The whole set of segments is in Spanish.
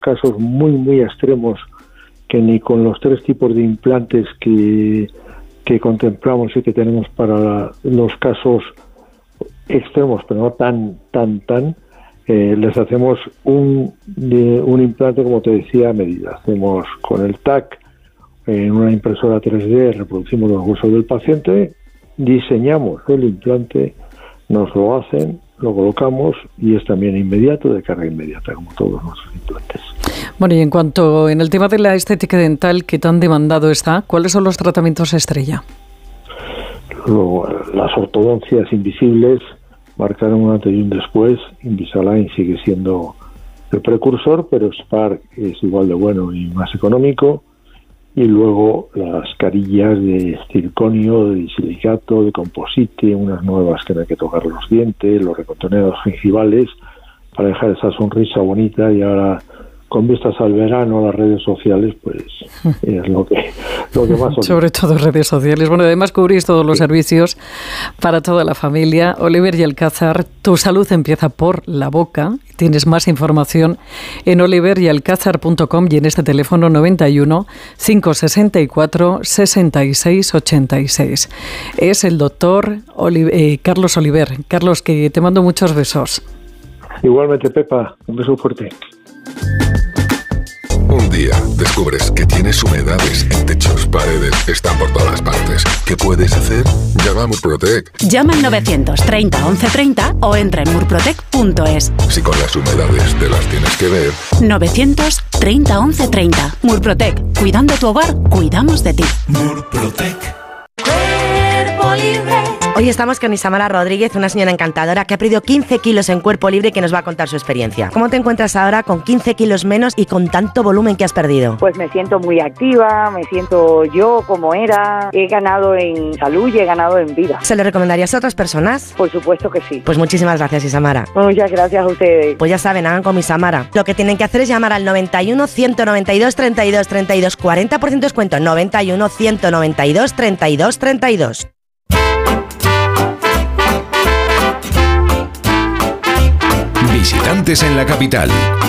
casos muy, muy extremos que ni con los 3 tipos de implantes que contemplamos y que tenemos para los casos extremos, pero no tan, les hacemos un implante, como te decía, a medida. Hacemos con el TAC, en una impresora 3D, reproducimos los huesos del paciente, diseñamos el implante, nos lo hacen, lo colocamos y es también inmediato, de carga inmediata, como todos nuestros implantes. Bueno, y en el tema de la estética dental, ¿qué tan demandado está? ¿Cuáles son los tratamientos estrella? Las ortodoncias invisibles marcaron un antes y un después. Invisalign sigue siendo el precursor, pero Spark es igual de bueno y más económico. Y luego las carillas de circonio, de silicato, de composite, unas nuevas que no hay que tocar los dientes, los recontoneados gingivales, para dejar esa sonrisa bonita. Y ahora, con vistas al verano, las redes sociales, pues es lo que más sobre todo redes sociales. Bueno, además cubrís todos los servicios para toda la familia. Oliver y Alcázar, tu salud empieza por la boca. Tienes más información en oliveryalcázar.com y en este teléfono 91 564 66 86. Es el doctor Carlos Oliver. Carlos, que te mando muchos besos. Igualmente, Pepa, un beso fuerte. Un día descubres que tienes humedades en techos, paredes, están por todas partes. ¿Qué puedes hacer? Llama a Murprotec. Llama al 930 1130 o entra en murprotec.es. Si con las humedades te las tienes que ver. 930 1130. Murprotec. Cuidando tu hogar, cuidamos de ti. Murprotec. Cuerpo Libre. Hoy estamos con Isamara Rodríguez, una señora encantadora que ha perdido 15 kilos en Cuerpo Libre y que nos va a contar su experiencia. ¿Cómo te encuentras ahora con 15 kilos menos y con tanto volumen que has perdido? Pues me siento muy activa, me siento yo como era. He ganado en salud y he ganado en vida. ¿Se lo recomendarías a otras personas? Por supuesto que sí. Pues muchísimas gracias, Isamara. Muchas gracias a ustedes. Pues ya saben, hagan como Isamara. Lo que tienen que hacer es llamar al 91 192 32 32. 40% descuento. 91 192 32 32. Visitantes en la capital,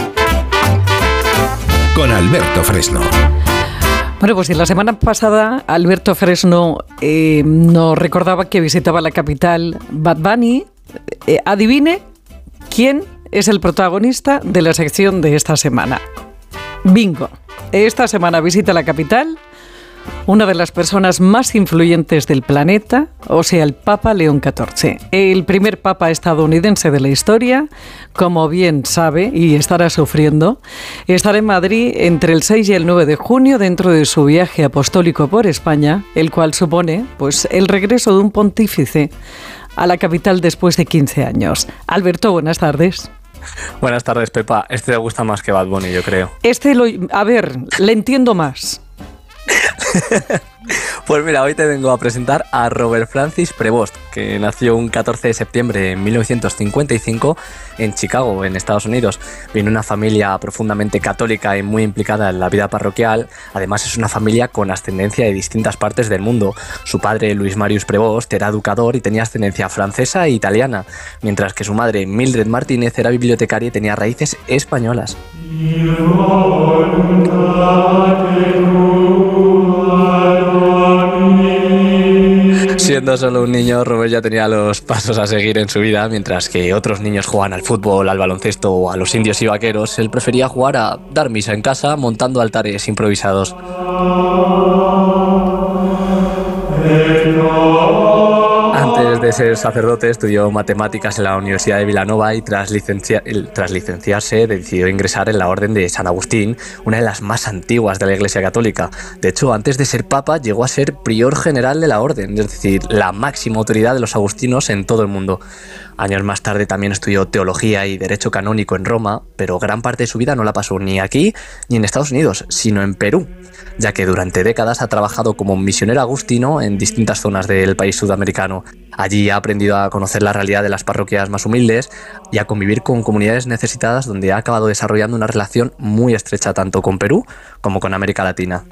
con Alberto Fresno. Bueno, pues la semana pasada Alberto Fresno nos recordaba que visitaba la capital Bad Bunny. Adivine quién es el protagonista de la sección de esta semana. Bingo. Esta semana visita la capital una de las personas más influyentes del planeta, o sea, el Papa León XIV. El primer papa estadounidense de la historia, como bien sabe, y estará sufriendo. Estará en Madrid entre el 6 y el 9 de junio dentro de su viaje apostólico por España, el cual supone pues, el regreso de un pontífice a la capital después de 15 años. Alberto, buenas tardes. Buenas tardes, Pepa. Este te gusta más que Bad Bunny, yo creo. A ver, le entiendo más. Pues mira, hoy te vengo a presentar a Robert Francis Prevost, que nació un 14 de septiembre de 1955 en Chicago, en Estados Unidos. Viene de una familia profundamente católica y muy implicada en la vida parroquial. Además, es una familia con ascendencia de distintas partes del mundo. Su padre, Luis Marius Prevost, era educador y tenía ascendencia francesa e italiana, mientras que su madre, Mildred Martínez, era bibliotecaria y tenía raíces españolas. Siendo solo un niño, Robert ya tenía los pasos a seguir en su vida, mientras que otros niños jugaban al fútbol, al baloncesto o a los indios y vaqueros. Él prefería jugar a dar misa en casa montando altares improvisados. Antes de ser sacerdote estudió matemáticas en la Universidad de Villanova y tras licenciarse decidió ingresar en la Orden de San Agustín, una de las más antiguas de la Iglesia Católica. De hecho, antes de ser papa llegó a ser prior general de la Orden, es decir, la máxima autoridad de los agustinos en todo el mundo. Años más tarde también estudió teología y derecho canónico en Roma, pero gran parte de su vida no la pasó ni aquí ni en Estados Unidos, sino en Perú, ya que durante décadas ha trabajado como misionero agustino en distintas zonas del país sudamericano. Allí ha aprendido a conocer la realidad de las parroquias más humildes y a convivir con comunidades necesitadas, donde ha acabado desarrollando una relación muy estrecha tanto con Perú como con América Latina.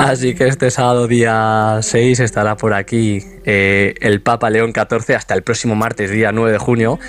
Así que este sábado día 6 estará por aquí el Papa León XIV hasta el próximo martes, día 9 de junio,